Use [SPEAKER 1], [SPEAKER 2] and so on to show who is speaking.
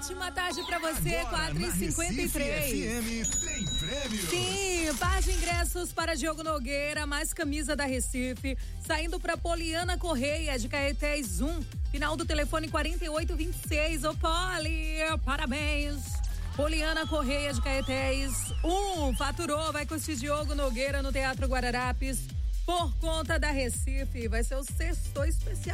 [SPEAKER 1] ótima tarde pra você, 4h53.
[SPEAKER 2] FM tem prêmio.
[SPEAKER 1] Sim, par de ingressos para Diogo Nogueira, mais camisa da Recife, saindo pra Poliana Correia, de Caetés 1, final do telefone 4826. Ô Poli, parabéns. Poliana Correia de Caetés 1, faturou, vai curtir Diogo Nogueira no Teatro Guararapes, por conta da Recife, vai ser o sexto especial.